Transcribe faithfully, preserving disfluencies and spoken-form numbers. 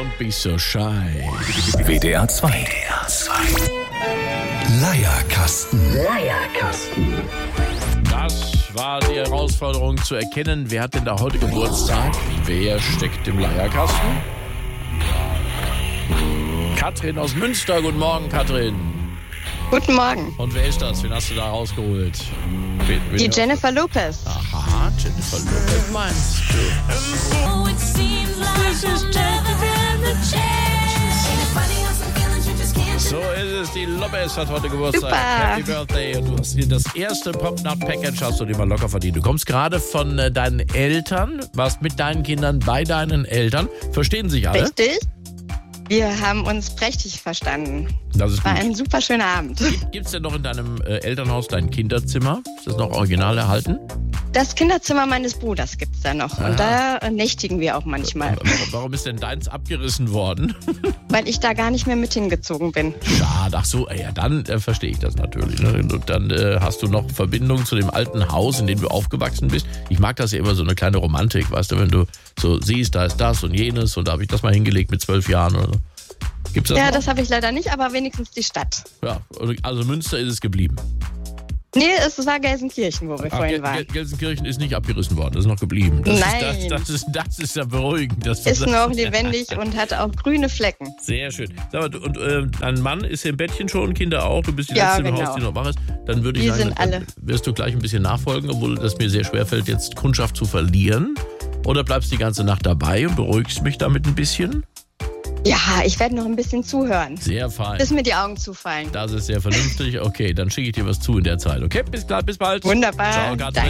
Don't be so shy. W D R zwei. W D R zwei. Leierkasten. Leierkasten. Das war die Herausforderung zu erkennen, wer hat denn da heute Geburtstag? Wer steckt im Leierkasten? Katrin aus Münster. Guten Morgen, Katrin. Guten Morgen. Und wer ist das? Wen hast du da rausgeholt? Wen, wen die Jennifer Lopez. Aha, Jennifer Lopez meinst du? Oh, it seems like this is So ist es, die Lopez hat heute Geburtstag. Super. Happy Birthday. Und du hast hier das erste Pop-Nut-Package, hast du dir mal locker verdient. Du kommst gerade von äh, deinen Eltern, warst mit deinen Kindern bei deinen Eltern. Verstehen sich alle? Richtig. Wir haben uns prächtig verstanden. Das ist War gut. ein super schöner Abend. Gibt es denn noch in deinem äh, Elternhaus dein Kinderzimmer? Ist das noch original erhalten? Das Kinderzimmer meines Bruders gibt es da noch. Ah. Und da äh, nächtigen wir auch manchmal. Warum, warum ist denn deins abgerissen worden? Weil ich da gar nicht mehr mit hingezogen bin. Schade, ach so, ja, dann äh, verstehe ich das natürlich. Ne? Und dann äh, hast du noch Verbindung zu dem alten Haus, in dem du aufgewachsen bist. Ich mag das ja immer, so eine kleine Romantik, weißt du, wenn du so siehst, da ist das und jenes und da habe ich das mal hingelegt mit zwölf Jahren oder so. Gibt's das Ja, noch? das habe ich leider nicht, aber wenigstens die Stadt. Ja, also Münster ist es geblieben. Nee, es war Gelsenkirchen, wo wir Ach, vorhin Gel- waren. Gel- Gelsenkirchen ist nicht abgerissen worden, das ist noch geblieben. Das Nein. Ist, das, das, ist, das ist ja beruhigend. Das Ist noch lebendig und hat auch grüne Flecken. Sehr schön. Sag mal, du- und äh, dein Mann ist im Bettchen schon, Kinder auch, du bist die Ja, Letzte im genau. Haus, die noch wach ist. Dann würde ich Die sagen, sind dann alle. wirst du gleich ein bisschen nachfolgen, obwohl das mir sehr schwerfällt, jetzt Kundschaft zu verlieren. Oder bleibst die ganze Nacht dabei und beruhigst mich damit ein bisschen? Ja, ich werde noch ein bisschen zuhören, Sehr fein. bis mir die Augen zufallen. Das ist sehr vernünftig. Okay, dann schicke ich dir was zu in der Zeit. Okay, bis klar, bis bald. Wunderbar. Ciao, Katrin. Danke.